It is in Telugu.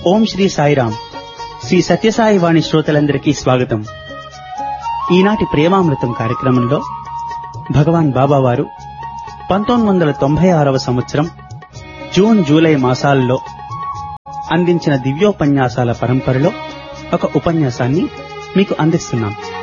ఓం శ్రీ సాయిరాం. శ్రీ సత్యసాయి వాణి శ్రోతలందరికీ స్వాగతం. ఈనాటి ప్రేమామృతం కార్యక్రమంలో భగవాన్ బాబావారు 1996వ సంవత్సరం జూన్ జూలై మాసాల్లో అందించిన దివ్యోపన్యాసాల పరంపరలో ఒక ఉపన్యాసాన్ని మీకు అందిస్తున్నాం.